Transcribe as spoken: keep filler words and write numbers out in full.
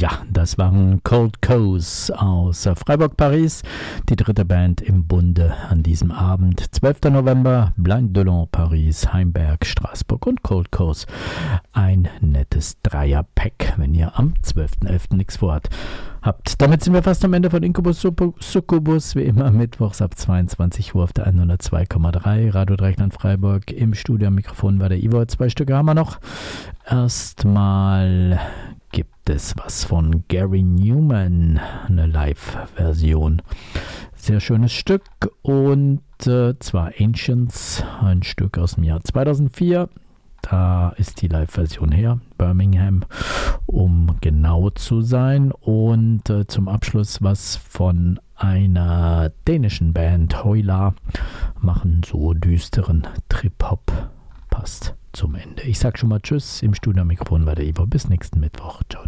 Ja, das waren Cold Coast aus Freiburg, Paris, die dritte Band im Bunde an diesem Abend. zwölfter November, Blind Delon, Paris, Heimberg, Straßburg und Cold Coast. Ein nettes Dreier-Pack, wenn ihr am zwölften elften nichts vorhabt. Habt. Damit sind wir fast am Ende von Incubus Succubus, wie immer mittwochs ab zweiundzwanzig Uhr auf der hundertzwei Komma drei Radio Dreieckland Freiburg. Im Studio am Mikrofon war der Ivo. Zwei Stücke haben wir noch. Erstmal gibt es was von Gary Newman, eine Live-Version. Sehr schönes Stück und äh, zwar Ancients, ein Stück aus dem Jahr zweitausendvier. Da ist die Live-Version her, Birmingham, um genau zu sein. Und äh, zum Abschluss was von einer dänischen Band, Hoila, machen so düsteren Trip-Hop. Passt zum Ende. Ich sag schon mal Tschüss, im Studio-Mikrofon war der Ivo. Bis nächsten Mittwoch. Ciao.